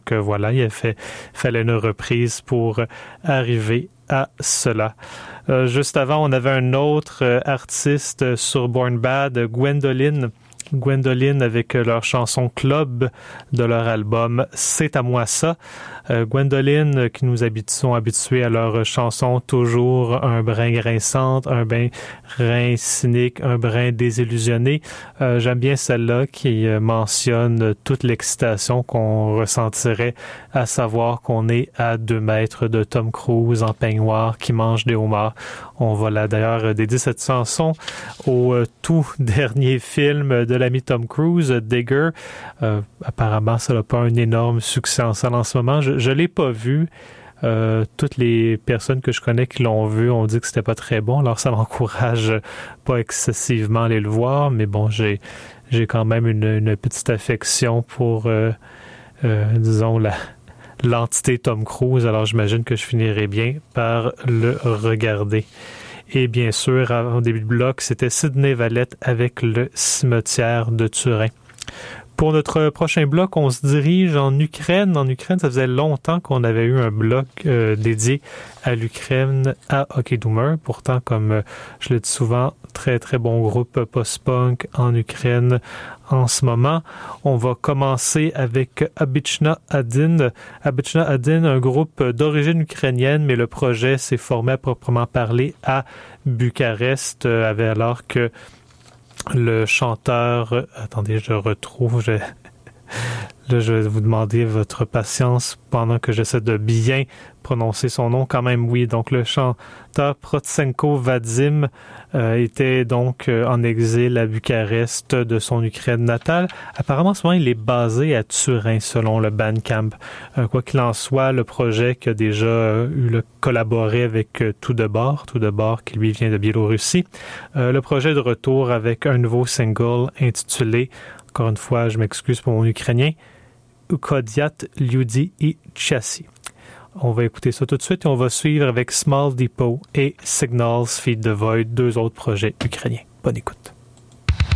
Donc voilà, fallait une reprise pour arriver à cela. Juste avant, on avait un autre artiste sur Born Bad, Gwendoline avec leur chanson Club de leur album C'est à moi ça. Gwendoline qui nous sont habitués à leur chanson toujours un brin grinçante, un brin cynique, un brin désillusionné. J'aime bien celle-là qui mentionne toute l'excitation qu'on ressentirait à savoir qu'on est à 2 mètres de Tom Cruise en peignoir qui mange des homards. On va là d'ailleurs dédier cette chanson au tout dernier film de l'ami Tom Cruise, Digger. Apparemment, ça n'a pas un énorme succès en salle en ce moment. Je l'ai pas vu. Toutes les personnes que je connais qui l'ont vu ont dit que c'était pas très bon. Alors, ça m'encourage pas excessivement à aller le voir. Mais bon, j'ai quand même une petite affection pour, disons, l'entité Tom Cruise. Alors, j'imagine que je finirai bien par le regarder. Et bien sûr, au début de bloc, c'était Sidney Valette avec le cimetière de Turin. Pour notre prochain bloc, on se dirige en Ukraine. En Ukraine, ça faisait longtemps qu'on avait eu un bloc dédié à l'Ukraine à Hockey Doomer. Pourtant, comme je le dis souvent, très très bon groupe post-punk en Ukraine en ce moment. On va commencer avec Abichna Adin. Abichna Adin, un groupe d'origine ukrainienne, mais le projet s'est formé à proprement parler à Bucarest, alors que le chanteur... Attendez, je retrouve... Là, je vais vous demander votre patience pendant que j'essaie de bien prononcer son nom. Quand même, oui. Donc, le chanteur Protsenko Vadim était donc en exil à Bucarest de son Ukraine natale. Apparemment, en ce moment, il est basé à Turin, selon le Bandcamp. Quoi qu'il en soit, le projet qui a déjà collaboré avec Tout de bord, qui lui vient de Biélorussie. Le projet de retour avec un nouveau single intitulé, encore une fois, je m'excuse pour mon ukrainien, Ukodiat Lyudi i Chassis. On va écouter ça tout de suite et on va suivre avec Small Depot et Signals Feed the Void, 2 autres projets ukrainiens. Bonne écoute.